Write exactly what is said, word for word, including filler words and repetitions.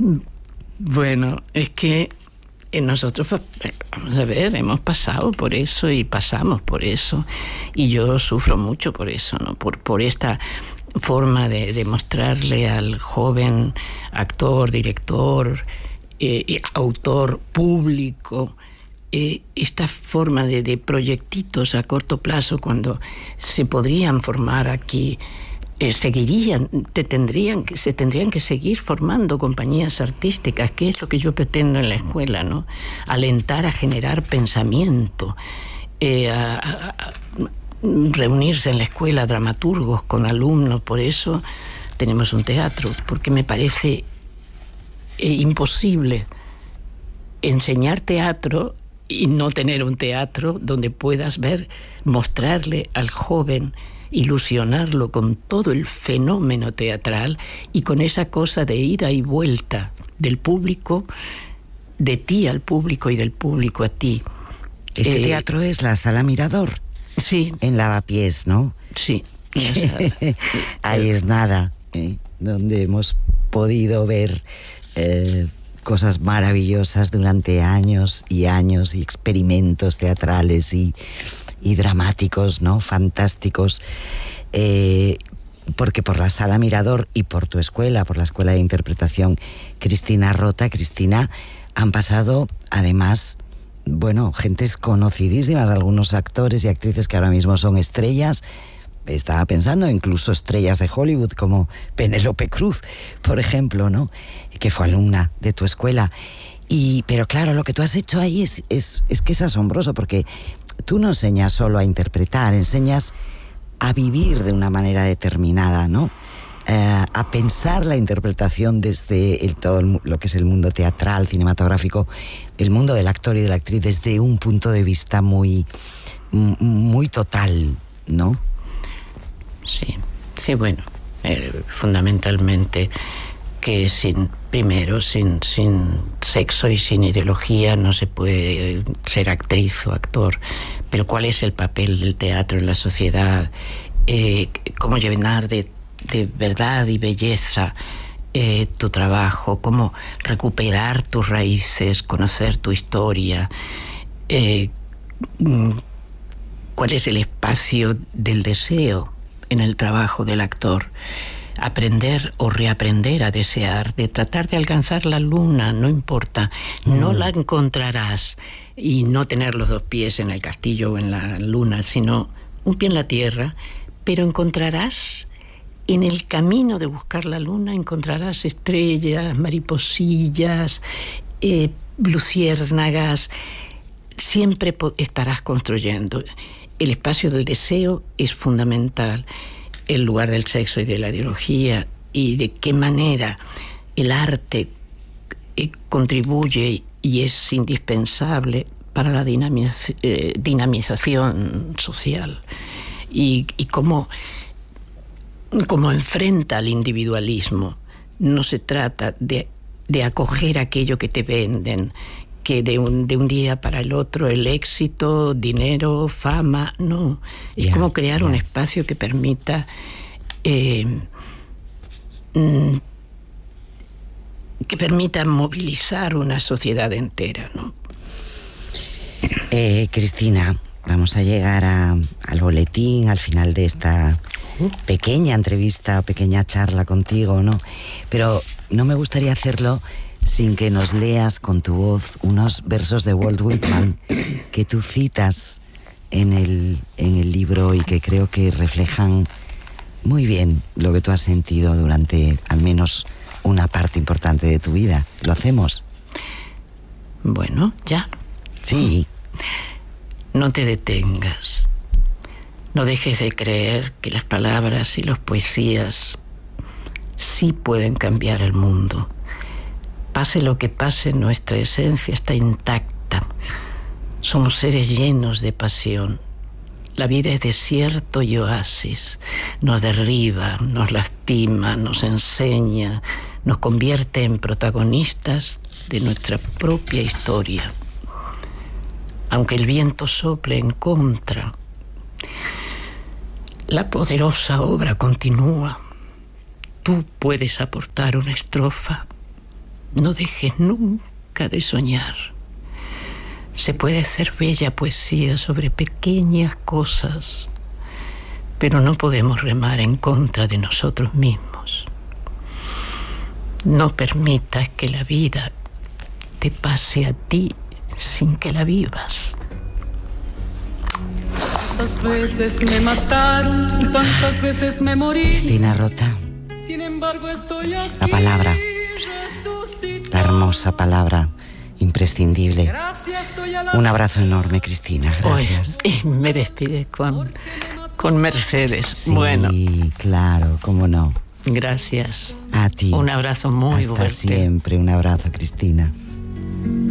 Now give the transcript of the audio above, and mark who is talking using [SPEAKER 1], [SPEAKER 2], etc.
[SPEAKER 1] Bueno, es que nosotros, vamos a ver, hemos pasado por eso y pasamos por eso, y yo sufro mucho por eso, ¿no? Por, por esta forma de, de mostrarle al joven actor, director, eh, autor público, eh, esta forma de, de proyectitos a corto plazo, cuando se podrían formar aquí. Eh, seguirían, te tendrían, se tendrían que seguir formando compañías artísticas, que es lo que yo pretendo en la escuela, ¿no? Alentar a generar pensamiento, eh, a, a, a reunirse en la escuela dramaturgos con alumnos. Por eso tenemos un teatro, porque me parece eh, imposible enseñar teatro y no tener un teatro donde puedas ver, mostrarle al joven, ilusionarlo con todo el fenómeno teatral y con esa cosa de ida y vuelta del público, de ti al público y del público a ti.
[SPEAKER 2] Este eh, teatro es la Sala Mirador.
[SPEAKER 1] Sí.
[SPEAKER 2] En Lavapiés, ¿no?
[SPEAKER 1] Sí.
[SPEAKER 2] Ahí es nada, ¿eh? Donde hemos podido ver eh, cosas maravillosas durante años y años, y experimentos teatrales y y dramáticos, ¿no? Fantásticos, eh, porque por la Sala Mirador y por tu escuela, por la Escuela de Interpretación Cristina Rota, Cristina, han pasado además, bueno, gentes conocidísimas, algunos actores y actrices que ahora mismo son estrellas. Estaba pensando incluso estrellas de Hollywood como Penélope Cruz, por ejemplo, ¿no? Que fue alumna de tu escuela. Y, pero claro, lo que tú has hecho ahí es, es, es que es asombroso, porque tú no enseñas solo a interpretar, enseñas a vivir de una manera determinada, ¿no? Eh, a pensar la interpretación desde el, todo el, lo que es el mundo teatral, cinematográfico, el mundo del actor y de la actriz desde un punto de vista muy, muy total, ¿no?
[SPEAKER 1] Sí, sí, bueno, eh, fundamentalmente que sin, primero, sin, sin sexo y sin ideología no se puede ser actriz o actor. Pero ¿cuál es el papel del teatro en la sociedad? Eh, ¿Cómo llenar de, de verdad y belleza eh, tu trabajo? ¿Cómo recuperar tus raíces, conocer tu historia? Eh, ¿Cuál es el espacio del deseo en el trabajo del actor? Aprender o reaprender a desear, de tratar de alcanzar la luna, no importa, mm. no la encontrarás, y no tener los dos pies en el castillo o en la luna, sino un pie en la tierra, pero encontrarás en el camino de buscar la luna, encontrarás estrellas, mariposillas, eh, luciérnagas, siempre estarás construyendo. El espacio del deseo es fundamental. El lugar del sexo y de la ideología, y de qué manera el arte eh, contribuye y es indispensable para la dinamiz- eh, dinamización social, y, y cómo, cómo enfrenta al individualismo. No se trata de, de acoger aquello que te venden, que de un, de un día para el otro el éxito, dinero, fama, no. Es yeah, como crear yeah. un espacio que permita eh, mm, que permita movilizar una sociedad entera, ¿no?
[SPEAKER 2] Eh, Cristina, vamos a llegar a, al boletín, al final de esta pequeña entrevista o pequeña charla contigo, ¿no? Pero no me gustaría hacerlo sin que nos leas con tu voz unos versos de Walt Whitman que tú citas en el, en el libro y que creo que reflejan muy bien lo que tú has sentido durante al menos una parte importante de tu vida. ¿Lo hacemos?
[SPEAKER 1] Bueno, ya.
[SPEAKER 2] Sí.
[SPEAKER 1] No te detengas. No dejes de creer que las palabras y las poesías sí pueden cambiar el mundo. Pase lo que pase, nuestra esencia está intacta. Somos seres llenos de pasión. La vida es desierto y oasis. Nos derriba, nos lastima, nos enseña, nos convierte en protagonistas de nuestra propia historia. Aunque el viento sople en contra, la poderosa obra continúa. Tú puedes aportar una estrofa. no dejes nunca de soñar. Se puede hacer bella poesía sobre pequeñas cosas, pero no podemos remar en contra de nosotros mismos. No permitas que la vida te pase a ti sin que la vivas.
[SPEAKER 3] Tantas veces me mataron, tantas veces me morí.
[SPEAKER 2] Cristina Rota.
[SPEAKER 3] Sin embargo, estoy aquí,
[SPEAKER 2] la palabra, la hermosa palabra, imprescindible. Un abrazo enorme, Cristina. Gracias.
[SPEAKER 1] Hoy me despides con, con Mercedes.
[SPEAKER 2] Sí,
[SPEAKER 1] bueno,
[SPEAKER 2] claro, cómo no.
[SPEAKER 1] Gracias.
[SPEAKER 2] A ti.
[SPEAKER 1] Un abrazo muy
[SPEAKER 2] Hasta
[SPEAKER 1] fuerte.
[SPEAKER 2] siempre. Un abrazo, Cristina.